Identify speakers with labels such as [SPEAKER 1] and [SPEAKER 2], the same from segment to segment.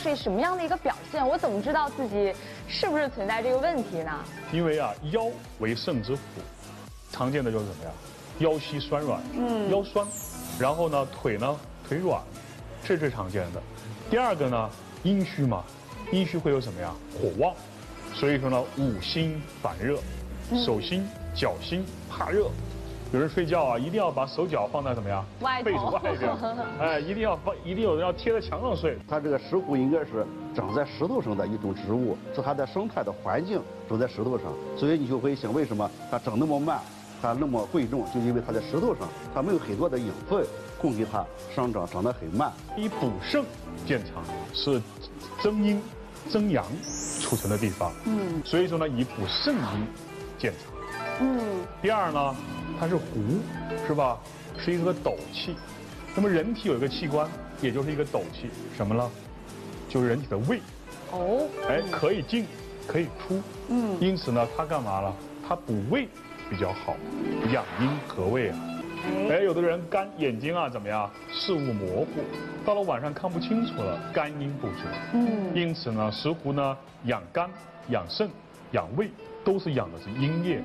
[SPEAKER 1] 是什么样的一个表现？我怎么知道自己是不是存在这个问题呢？
[SPEAKER 2] 因为啊，腰为肾之府，常见的就是什么呀？腰膝酸软，腰酸，然后呢，腿腿软，这是最常见的。第二个呢，阴虚嘛，阴虚会有什么呀？火旺，所以说呢，五心烦热，手心、脚心怕热。有人睡觉啊，一定要把手脚放在什么呀？被子外边，哎，一定有人要贴在墙上睡。
[SPEAKER 3] 它这个石斛应该是长在石头上的一种植物，是它的生态的环境长在石头上，所以你就会想，为什么它长那么慢，它那么贵重，就因为它在石头上，它没有很多的养分供给它生长，长得很慢。
[SPEAKER 2] 以补肾见长是增阴增阳储存的地方，所以说呢，以补肾阴见长。第二呢，它是斛，是吧？是一个斗气。那么人体有一个器官，也就是一个斗气，什么呢？就是人体的胃。哦。哎，可以进，可以出。因此呢，它干嘛了？它补胃比较好，养阴和胃啊。哎，有的人眼睛啊怎么样？视物模糊，到了晚上看不清楚了，肝阴不足。因此呢，石斛呢养肝、养肾、养胃，都是养的是阴液。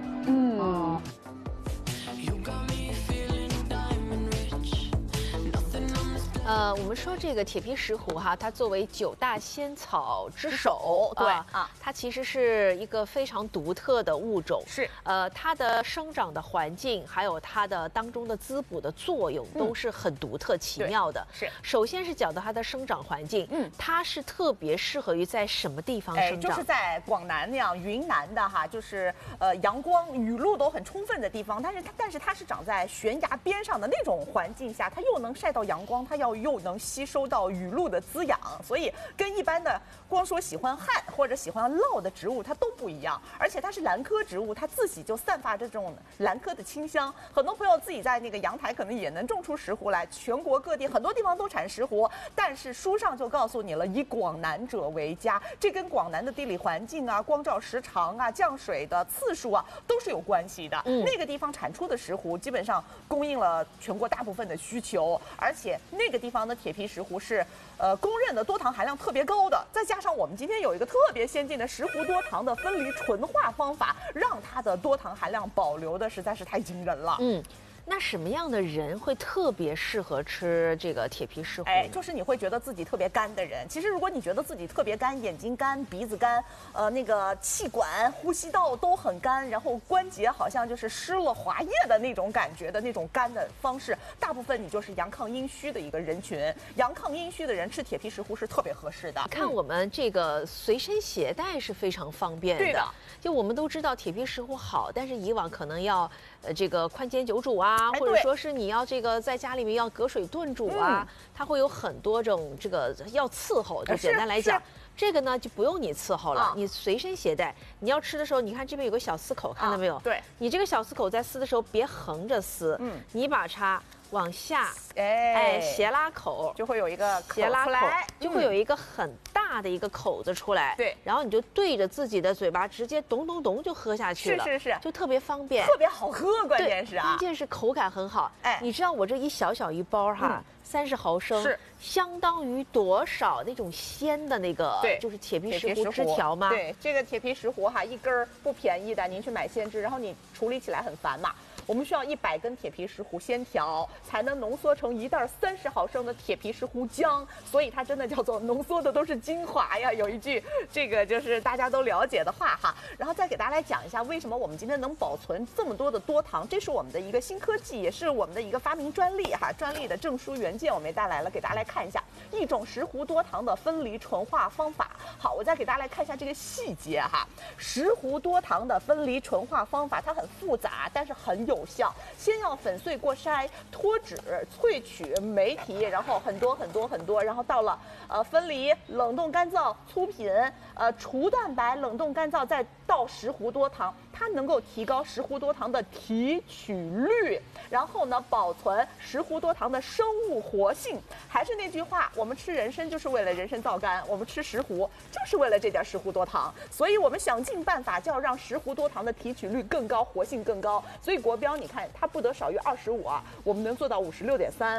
[SPEAKER 4] 我们说这个铁皮石斛哈，它作为9大仙草之首，对啊，它其实是一个非常独特的物种。是，它的生长的环境，还有它的当中的滋补的作用，都是很独特奇妙的。是，首先是讲到它的生长环境，它是特别适合于在什么地方生长？
[SPEAKER 5] 就是在广南那样云南的哈，就是阳光雨露都很充分的地方，但是它是长在悬崖边上的那种环境下，它又能晒到阳光，它又能吸收到雨露的滋养，所以跟一般的光说喜欢旱或者喜欢涝的植物它都不一样。而且它是兰科植物，它自己就散发着这种兰科的清香。很多朋友自己在那个阳台可能也能种出石斛来，全国各地很多地方都产石斛，但是书上就告诉你了，以广南者为佳，这跟广南的地理环境啊、光照时长啊、降水的次数啊都是有关系的。那个地方产出的石斛基本上供应了全国大部分的需求，而且那个地方的铁皮石斛是公认的多糖含量特别高的，再加上我们今天有一个特别先进的石斛多糖的分离纯化方法，让它的多糖含量保留的实在是太惊人了。
[SPEAKER 4] 那什么样的人会特别适合吃这个铁皮石斛？
[SPEAKER 5] 哎，就是你会觉得自己特别干的人。其实如果你觉得自己特别干，眼睛干、鼻子干，那个气管、呼吸道都很干，然后关节好像就是湿了滑液的那种感觉的那种干的方式，大部分你就是阳亢阴虚的一个人群。阳亢阴虚的人吃铁皮石斛是特别合适的。
[SPEAKER 4] 看我们这个随身携带是非常方便的。对的。就我们都知道铁皮石斛好，但是以往可能要这个宽煎久煮啊，或者说是你要这个在家里面要隔水炖煮啊，它会有很多种这个要伺候。就简单来讲，这个呢就不用你伺候了，你随身携带。你要吃的时候，你看这边有个小撕口，看到没有？对，你这个小撕口在撕的时候别横着撕，你把它往下，斜拉口，
[SPEAKER 5] 就会有一个
[SPEAKER 4] 斜拉口，就会有一个很大的一个口子出来。对，然后你就对着自己的嘴巴直接咚咚咚就喝下去了。是，就特别方便，
[SPEAKER 5] 特别好喝，关键是
[SPEAKER 4] 关键是口感很好。你知道我这一包哈，30毫升，是相当于多少那种鲜的那个，就是铁皮石斛枝条吗？
[SPEAKER 5] 对，这个铁皮石斛哈，一根不便宜的，您去买鲜枝，然后你处理起来很烦嘛。我们需要100根铁皮石斛鲜条，才能浓缩成一袋30毫升的铁皮石斛浆，所以它真的叫做浓缩的都是精华呀。有一句这个就是大家都了解的话哈。然后再给大家来讲一下，为什么我们今天能保存这么多的多糖，这是我们的一个新科技，也是我们的一个发明专利哈。专利的证书原件我们也带来了，给大家来看一下一种石斛多糖的分离纯化方法。好，我再给大家来看一下这个细节哈。石斛多糖的分离纯化方法它很复杂，但是很有效。先要粉碎过筛、脱脂、萃取酶体，然后很多，然后到了分离、冷冻干燥、粗品、除蛋白、冷冻干燥，再到石斛多糖，它能够提高石斛多糖的提取率，然后呢保存石斛多糖的生物活性。还是那句话，我们吃人参就是为了人参皂苷，我们吃石斛就是为了这点石斛多糖，所以我们想尽办法就要让石斛多糖的提取率更高，活性更高。所以国标你看它不得少于25啊，我们能做到56.3。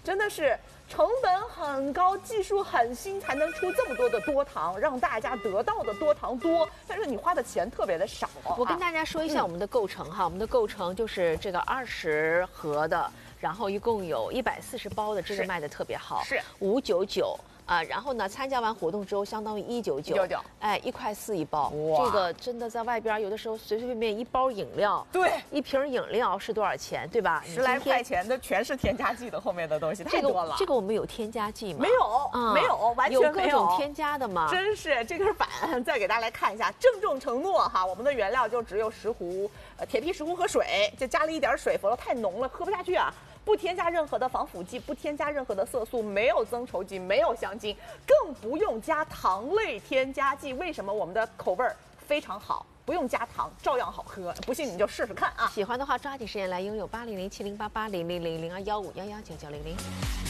[SPEAKER 5] 真的是成本很高，技术很新，才能出这么多的多糖，让大家得到的多糖多，但是你花的钱特别的少。
[SPEAKER 4] 我跟大家说一下我们的构成哈，我们的构成就是这个20盒的，然后一共有140包的，这个卖的特别好，
[SPEAKER 5] 是
[SPEAKER 4] 599。然后呢，参加完活动之后，相当于199，哎，1块4一包。这个真的在外边有的时候随随便便一包饮料，
[SPEAKER 5] 对，
[SPEAKER 4] 一瓶饮料是多少钱，对吧
[SPEAKER 5] ？10来块钱的全是添加剂的，后面的东西太多了。
[SPEAKER 4] 这个我们有添加剂吗？
[SPEAKER 5] 没有，没有，完全没有。
[SPEAKER 4] 有各种添加的吗？
[SPEAKER 5] 真是这根板，再给大家来看一下，郑重承诺哈，我们的原料就只有10壶铁皮石斛和水，就加了一点水，否则太浓了，喝不下去啊。不添加任何的防腐剂，不添加任何的色素，没有增稠剂，没有香精，更不用加糖类添加剂。为什么我们的口味非常好？不用加糖，照样好喝。不信你就试试看啊！
[SPEAKER 4] 喜欢的话抓紧时间来拥有8007088000215119900。